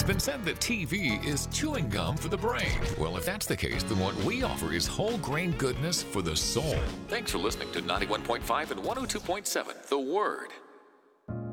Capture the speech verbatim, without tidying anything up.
been said that T V is chewing gum for the brain. Well, if that's the case, then what we offer is whole grain goodness for the soul. Thanks for listening to ninety-one point five and one oh two point seven, The Word.